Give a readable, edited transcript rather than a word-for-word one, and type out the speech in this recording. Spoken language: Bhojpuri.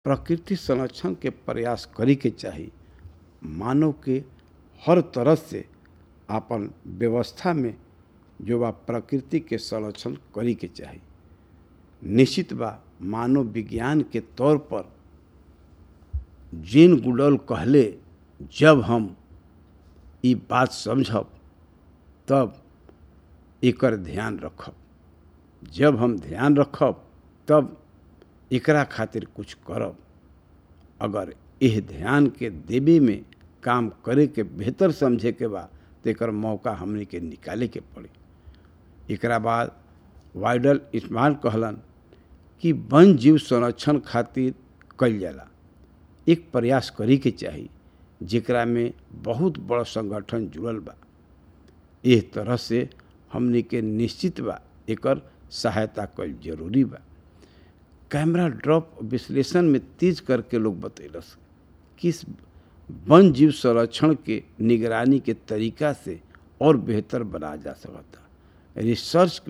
प्रकृति संरक्षण के प्रयास करे के चाही। मानव के हर तरह से आपन व्यवस्था में जो बा प्रकृति के संरक्षण करे के चाही। निश्चित बा मानव विज्ञान के तौर पर जीन गुडल कहले जब हम ई बात समझब तब एकर ध्यान रखब, जब हम ध्यान रखब तब एकरा खातिर कुछ करब। अगर एह ध्यान के देवे में काम करे के बेहतर समझे के बा तो एकर मौका हमने के निकाले के पड़ी। एकरा बाद वाइडल इस्माइल कहलन कि वन जीव संरक्षण खातिर कइल जाला एक प्रयास करे के चाही जेकरा में बहुत बड़ा संगठन जुड़ल बा। एह तरह से हमने के निश्चित बा एकर सहायता कइल जरूरी बा। कैमरा ड्रॉप विश्लेषण में तेज करके लोग बतैलस कि वन जीव संरक्षण के निगरानी के तरीका से और बेहतर बनाया जा सकता। रिसर्च